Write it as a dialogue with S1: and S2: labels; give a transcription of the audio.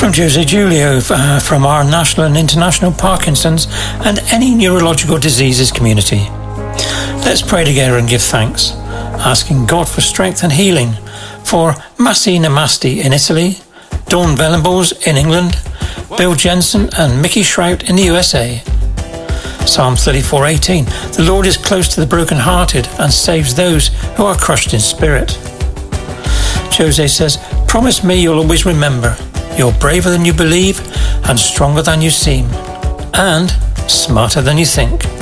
S1: From Jose Julio from our national and international Parkinson's and any neurological diseases community. Let's pray together and give thanks, asking God for strength and healing for Massi Namasti in Italy, Dawn Venables in England, Bill Jensen and Mickey Shrout in the USA. Psalm 34:18. The Lord is close to the brokenhearted and saves those who are crushed in spirit. Jose says, promise me you'll always remember you're braver than you believe and stronger than you seem and smarter than you think.